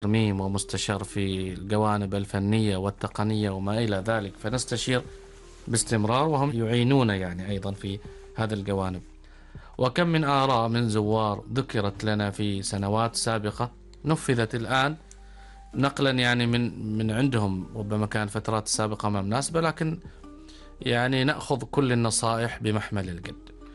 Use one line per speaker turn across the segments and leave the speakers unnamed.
ترميم ومستشار في الجوانب الفنية والتقنية وما إلى ذلك، فنستشير باستمرار وهم يعينون يعني أيضا في هذه الجوانب. وكم من آراء من زوار ذكرت لنا في سنوات سابقة نفذت الآن نقلا يعني من عندهم، ربما كان فترات سابقة ما مناسبة، لكن يعني نأخذ كل النصائح بمحمل الجد.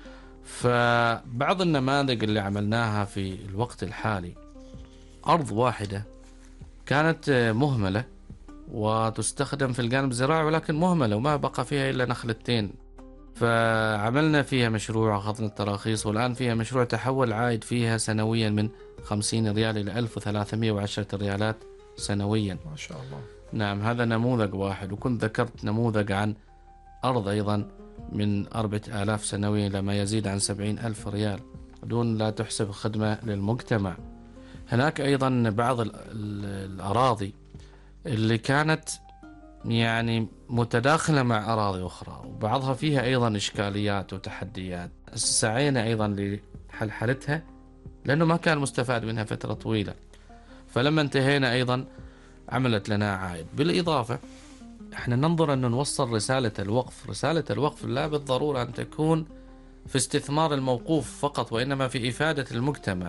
فبعض النماذج اللي عملناها في الوقت الحالي، أرض واحدة كانت مهملة وتستخدم في الجانب الزراعي ولكن مهملة وما بقى فيها إلا نخلتين، فعملنا فيها مشروع، أخذنا التراخيص، والآن فيها مشروع تحول عائد فيها سنويا من 50 ريال إلى 1310 ريالات سنويا.
ما شاء الله.
نعم، هذا نموذج واحد، وكنت ذكرت نموذج عن أرض أيضا من 4000 سنويا إلى ما يزيد عن 70,000 ريال دون لا تحسب خدمة للمجتمع. هناك أيضا بعض الأراضي اللي كانت يعني متداخلة مع أراضي أخرى وبعضها فيها أيضا إشكاليات وتحديات، سعينا أيضا لحل حلتها لأنه ما كان مستفاد منها فترة طويلة. فلما انتهينا أيضا عملت لنا عائد. بالإضافة احنا ننظر أن نوصل رسالة الوقف. رسالة الوقف لا بالضرورة أن تكون في استثمار الموقوف فقط، وإنما في إفادة المجتمع.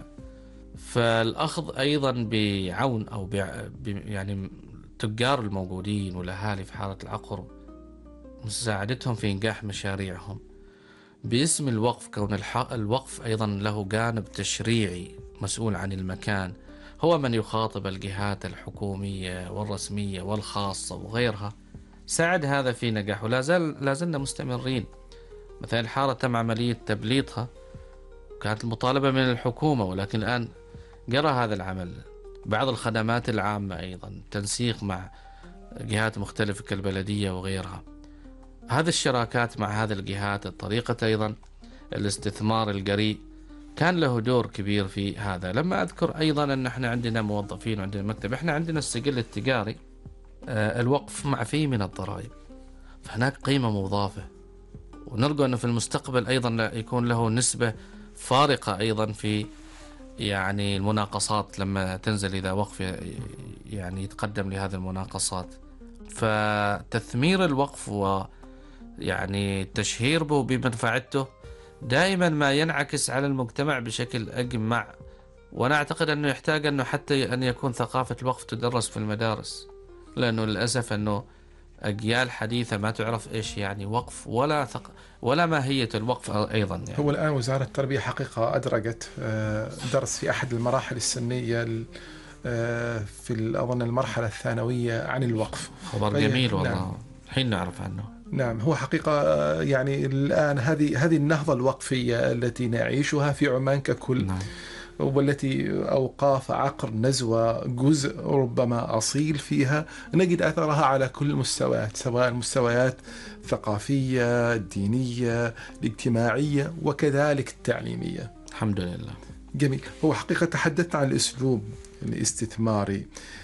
فالأخذ أيضا بعون أو يعني التجار الموجودين والأهالي في حالة العقر، مساعدتهم في إنجاح مشاريعهم باسم الوقف. كون الوقف أيضا له جانب تشريعي، مسؤول عن المكان، هو من يخاطب الجهات الحكومية والرسمية والخاصة وغيرها. ساعد هذا في نجاح ولا زلنا مستمرين. مثلا الحارة تم عملية تبليطها، كانت المطالبة من الحكومة، ولكن الآن جرى هذا العمل. بعض الخدمات العامة أيضا تنسيق مع جهات مختلفة كالبلدية وغيرها. هذه الشراكات مع هذه الجهات، الطريقة أيضا الاستثمار الجريء كان له دور كبير في هذا. لما أذكر أيضا أن احنا عندنا موظفين وعندنا مكتب، احنا عندنا السجل التجاري، الوقف معفي من الضرائب، فهناك قيمة مضافة، ونرجو أنه في المستقبل أيضا يكون له نسبة فارقة أيضا في يعني المناقصات لما تنزل، إذا وقف يعني يتقدم لهذه المناقصات. فتثمير الوقف ويعني التشهير به بمنفعته دائما ما ينعكس على المجتمع بشكل أجمع. وأنا أعتقد أنه يحتاج أنه حتى أن يكون ثقافة الوقف تدرس في المدارس، لأنه للأسف أنه أجيال حديثة ما تعرف إيش يعني وقف ولا ماهية الوقف أيضا يعني.
هو الآن وزارة التربية حقيقة أدرجت درس في أحد المراحل السنية في أظن المرحلة الثانوية عن الوقف.
خبر جميل والله.
نعم.
حين نعرف عنه.
نعم، هو حقيقة يعني الآن هذه النهضة الوقفية التي نعيشها في عمان ككل.
نعم.
والتي أوقاف عقر نزوة جزء ربما أصيل فيها، نجد أثرها على كل المستويات، سواء المستويات الثقافية، الدينية، الاجتماعية، وكذلك التعليمية.
الحمد لله.
جميل. هو حقيقة تحدثت عن الأسلوب الاستثماري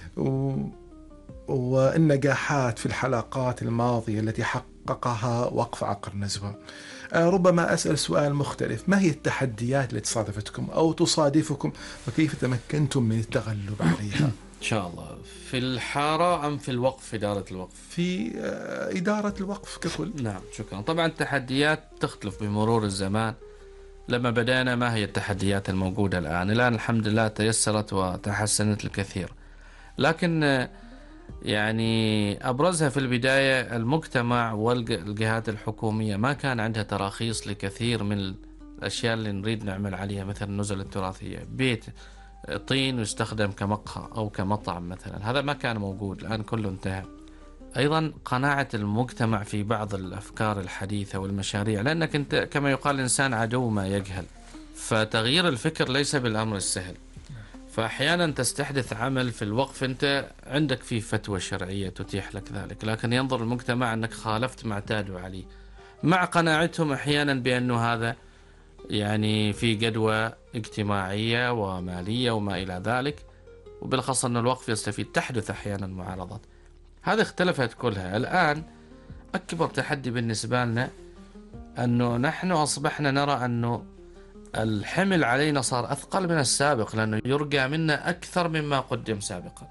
والنجاحات في الحلقات الماضية التي حققها وقف عقر نزوة. ربما أسأل سؤال مختلف: ما هي التحديات التي صادفتكم أو تصادفكم، وكيف تمكنتم من التغلب عليها؟
إن شاء الله. في الحارة أم في الوقف، في إدارة الوقف؟
في إدارة الوقف ككل.
نعم، شكرا. طبعا التحديات تختلف بمرور الزمان. لما بدأنا ما هي التحديات الموجودة الآن الحمد لله تيسرت وتحسنت الكثير، لكن يعني أبرزها في البداية المجتمع والجهات الحكومية ما كان عندها تراخيص لكثير من الأشياء اللي نريد نعمل عليها، مثلا النزل التراثية، بيت طين يستخدم كمقهى أو كمطعم مثلا، هذا ما كان موجود، الآن كله انتهى. أيضا قناعة المجتمع في بعض الأفكار الحديثة والمشاريع، لأنك أنت كما يقال الإنسان عدو ما يجهل، فتغيير الفكر ليس بالأمر السهل. فأحيانا تستحدث عمل في الوقف أنت عندك فيه فتوى شرعية تتيح لك ذلك، لكن ينظر المجتمع أنك خالفت ما اعتادوا عليه، مع قناعتهم أحيانا بأنه هذا يعني في جدوى اجتماعية ومالية وما إلى ذلك، وبالخاصة أن الوقف يستفيد. تحدث أحيانا معارضات، هذه اختلفت كلها. الآن أكبر تحدي بالنسبة لنا أنه نحن أصبحنا نرى أنه الحمل علينا صار أثقل من السابق، لأنه يرجع منا أكثر مما قدم سابقا.